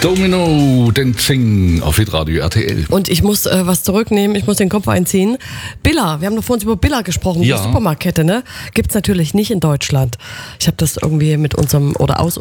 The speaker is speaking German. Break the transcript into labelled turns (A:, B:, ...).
A: Domino Dancing auf Hitradio RTL.
B: Und ich muss was zurücknehmen, ich muss den Kopf einziehen. Billa, wir haben doch vorhin über Billa gesprochen, die Supermarktkette, ne? Gibt's natürlich nicht in Deutschland. Ich habe das irgendwie mit unserem oder aus